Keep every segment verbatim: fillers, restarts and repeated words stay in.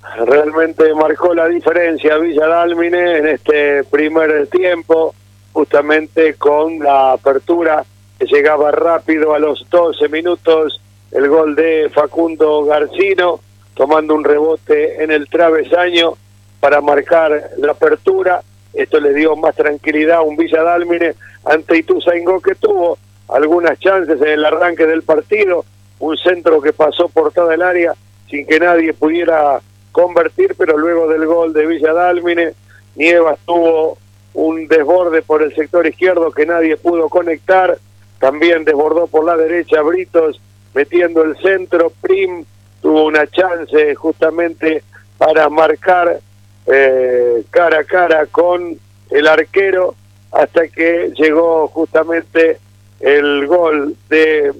realmente marcó la diferencia Villa Dálmine en este primer tiempo, justamente con la apertura que llegaba rápido a los doce minutos, el gol de Facundo Garcino, tomando un rebote en el travesaño para marcar la apertura. Esto le dio más tranquilidad a un Villa Dálmine ante Ituzaingó, que tuvo algunas chances en el arranque del partido, un centro que pasó por toda el área sin que nadie pudiera convertir, pero luego del gol de Villa Dálmine, Nievas tuvo un desborde por el sector izquierdo que nadie pudo conectar, también desbordó por la derecha Britos metiendo el centro, Prim tuvo una chance justamente para marcar eh, cara a cara con el arquero, hasta que llegó justamente el gol de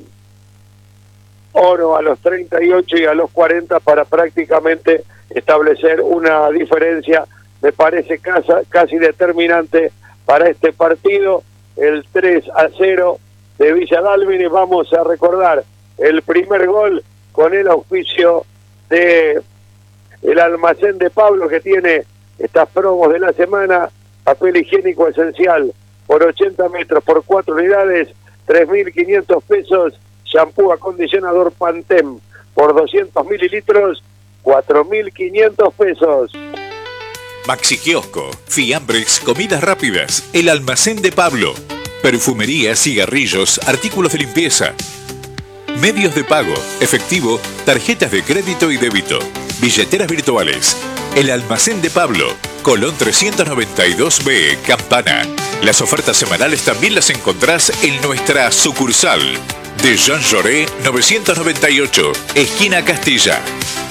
Oro a los treinta y ocho y a los cuarenta para prácticamente establecer una diferencia, me parece casi, casi determinante para este partido, el tres a cero de Villa Dálmine. Vamos a recordar el primer gol con el auspicio de el almacén de Pablo, que tiene estas promos de la semana: papel higiénico esencial por ochenta metros por cuatro unidades, tres mil quinientos pesos, shampoo acondicionador Pantem por doscientos mililitros, cuatro mil quinientos pesos. Maxi Kiosco, fiambres, comidas rápidas, el almacén de Pablo, perfumería, cigarrillos, artículos de limpieza, medios de pago, efectivo, tarjetas de crédito y débito, billeteras virtuales, el almacén de Pablo, Colón trescientos noventa y dos B, Campana. Las ofertas semanales también las encontrás en nuestra sucursal de Jean Jaurès novecientos noventa y ocho, esquina Castilla.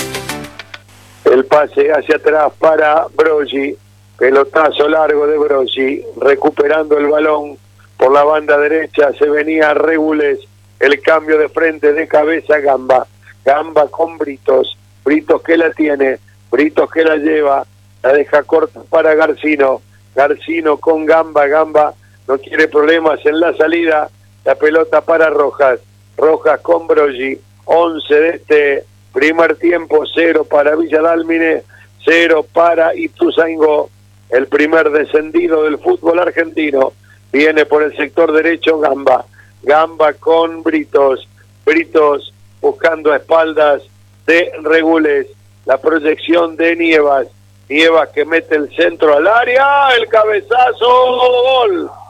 El pase hacia atrás para Broggi, pelotazo largo de Broggi, recuperando el balón por la banda derecha, se venía Regules, el cambio de frente de cabeza Gamba, Gamba con Britos, Britos que la tiene, Britos que la lleva, la deja corta para Garcino, Garcino con Gamba, Gamba no quiere problemas en la salida, la pelota para Rojas, Rojas con Broggi, once de este primer tiempo, cero para Villa Dálmine, cero para Ituzaingó, el primer descendido del fútbol argentino. Viene por el sector derecho Gamba, Gamba con Britos, Britos buscando a espaldas de Regules, la proyección de Nievas, Nievas que mete el centro al área, el cabezazo, gol.